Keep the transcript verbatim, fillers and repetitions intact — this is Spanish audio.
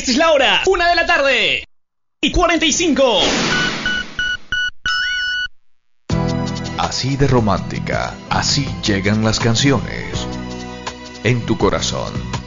Es la hora, una de la tarde y cuarenta y cinco. Así de romántica, así llegan las canciones. En tu corazón,